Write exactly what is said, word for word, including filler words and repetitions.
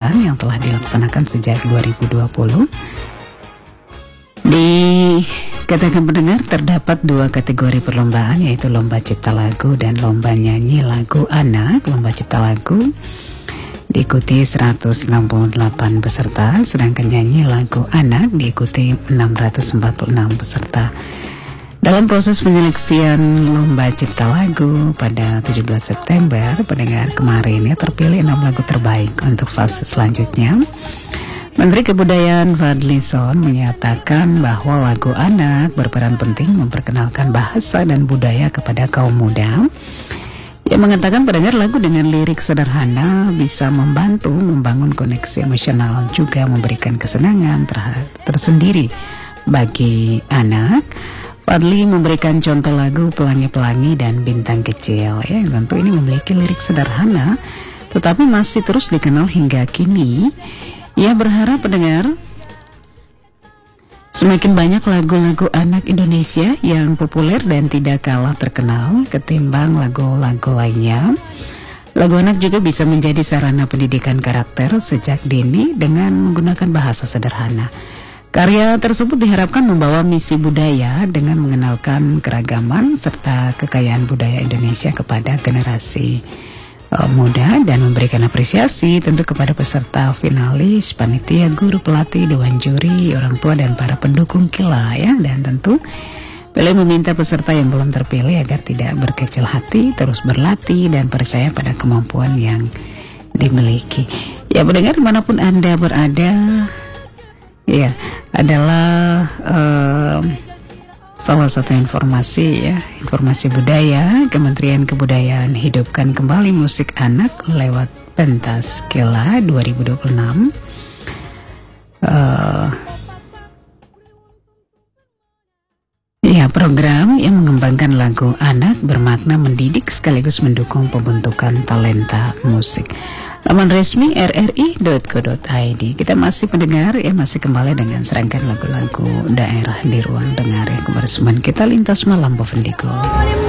perlombaan yang telah dilaksanakan sejak dua ribu dua puluh. Dikatakan pendengar, terdapat dua kategori perlombaan, yaitu lomba cipta lagu dan lomba nyanyi lagu anak. Lomba cipta lagu diikuti seratus enam puluh delapan peserta, sedangkan nyanyi lagu anak diikuti enam ratus empat puluh enam peserta. Dalam proses penyeleksian lomba cipta lagu pada tujuh belas September, pendengar, kemarin ya, terpilih enam lagu terbaik untuk fase selanjutnya. Menteri Kebudayaan Fadlizon menyatakan bahwa lagu anak berperan penting memperkenalkan bahasa dan budaya kepada kaum muda. Ia mengatakan pendengar, lagu dengan lirik sederhana bisa membantu membangun koneksi emosional, juga memberikan kesenangan tersendiri bagi anak. Fadli memberikan contoh lagu Pelangi-Pelangi dan Bintang Kecil, ya, tentu ini memiliki lirik sederhana tetapi masih terus dikenal hingga kini. Ia berharap pendengar semakin banyak lagu-lagu anak Indonesia yang populer dan tidak kalah terkenal ketimbang lagu-lagu lainnya. Lagu anak juga bisa menjadi sarana pendidikan karakter sejak dini dengan menggunakan bahasa sederhana. Karya tersebut diharapkan membawa misi budaya dengan mengenalkan keragaman serta kekayaan budaya Indonesia kepada generasi uh, muda dan memberikan apresiasi tentu kepada peserta finalis, panitia, guru, pelatih, dewan juri, orang tua dan para pendukung Kila, ya. Dan tentu Pele meminta peserta yang belum terpilih agar tidak berkecil hati, terus berlatih dan percaya pada kemampuan yang dimiliki. Ya, mendengar dimanapun Anda berada, ya, adalah uh, salah satu informasi, ya, informasi budaya. Kementerian Kebudayaan hidupkan kembali musik anak lewat pentas Kila dua ribu dua puluh enam. Uh, ya, program yang mengembangkan lagu anak bermakna mendidik sekaligus mendukung pembentukan talenta musik. Laman resmi r r i dot co dot i d. Kita masih mendengar, ya, masih kembali dengan serangkaian lagu-lagu daerah di ruang dengar yang kebersamaan kita lintas malam Bovendigo.